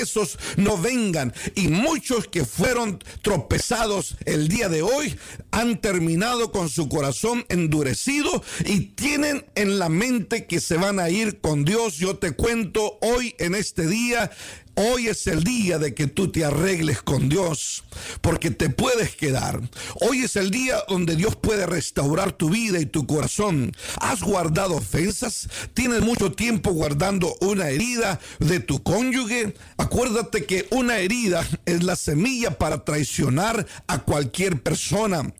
tropiezos no vengan. Y muchos que fueron tropezados el día de hoy han terminado con su corazón endurecido y tienen en la mente que se van a ir con Dios. Yo te cuento hoy en este día. Hoy es el día de que tú te arregles con Dios, porque te puedes quedar. Hoy es el día donde Dios puede restaurar tu vida y tu corazón. ¿Has guardado ofensas? ¿Tienes mucho tiempo guardando una herida de tu cónyuge? Acuérdate que una herida es la semilla para traicionar a cualquier persona.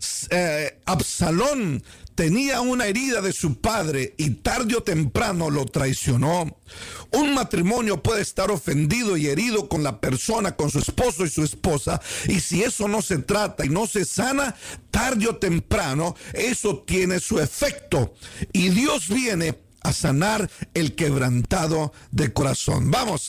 Absalón tenía una herida de su padre y tarde o temprano lo traicionó. Un matrimonio puede estar ofendido y herido con la persona, con su esposo y su esposa, y si eso no se trata y no se sana, tarde o temprano eso tiene su efecto. Y Dios viene a sanar el quebrantado de corazón. Vamos,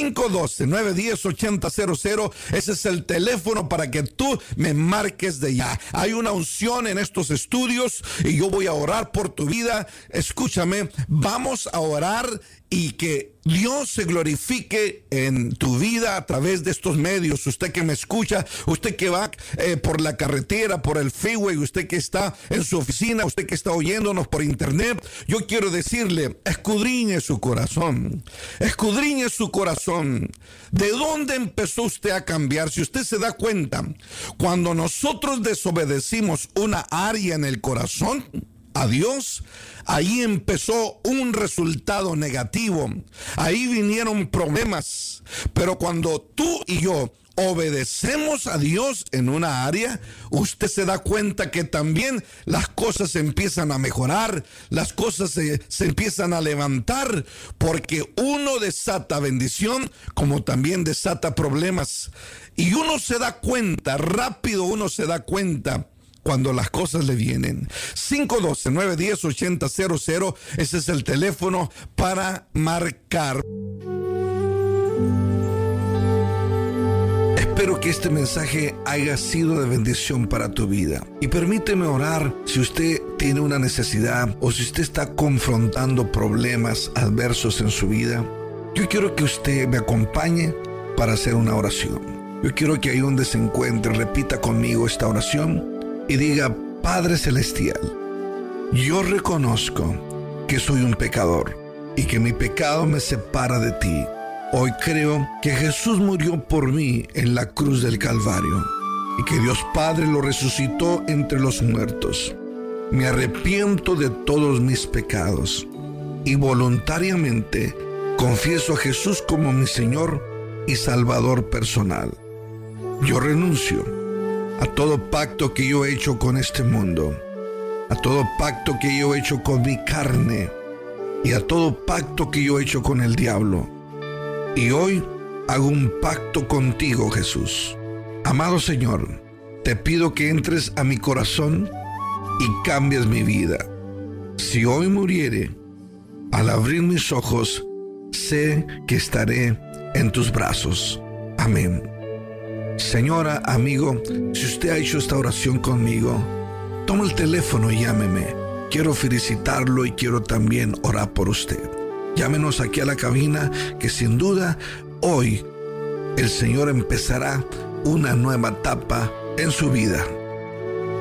512-910-8000. Ese es el teléfono para que tú me marques de ya. Hay una unción en estos estudios y yo voy a orar por tu vida. Escúchame, vamos a orar y que Dios se glorifique en tu vida a través de estos medios. Usted que me escucha, usted que va por la carretera, por el freeway, usted que está en su oficina, usted que está oyéndonos por internet, yo quiero decirle, escudriñe su corazón. Escudriñe su corazón. ¿De dónde empezó usted a cambiar? Si usted se da cuenta, cuando nosotros desobedecimos una área en el corazón a Dios, ahí empezó un resultado negativo. Ahí vinieron problemas. Pero cuando tú y yo obedecemos a Dios en una área, usted se da cuenta que también las cosas empiezan a mejorar, las cosas se empiezan a levantar, porque uno desata bendición como también desata problemas. Y uno se da cuenta, rápido uno se da cuenta cuando las cosas le vienen. 512-910-8000. Ese es el teléfono para marcar. Espero que este mensaje haya sido de bendición para tu vida. Y permíteme orar si usted tiene una necesidad o si usted está confrontando problemas adversos en su vida. Yo quiero que usted me acompañe para hacer una oración. Yo quiero que ahí donde se encuentre repita conmigo esta oración y diga: Padre Celestial, yo reconozco que soy un pecador y que mi pecado me separa de ti. Hoy creo que Jesús murió por mí en la cruz del Calvario y que Dios Padre lo resucitó entre los muertos. Me arrepiento de todos mis pecados y voluntariamente confieso a Jesús como mi Señor y Salvador personal. Yo renuncio a todo pacto que yo he hecho con este mundo, a todo pacto que yo he hecho con mi carne y a todo pacto que yo he hecho con el diablo. Y hoy hago un pacto contigo, Jesús. Amado Señor, te pido que entres a mi corazón y cambies mi vida. Si hoy muriere, al abrir mis ojos, sé que estaré en tus brazos. Amén. Señora, amigo, si usted ha hecho esta oración conmigo, toma el teléfono y llámeme. Quiero felicitarlo y quiero también orar por usted. Llámenos aquí a la cabina, que sin duda hoy el Señor empezará una nueva etapa en su vida.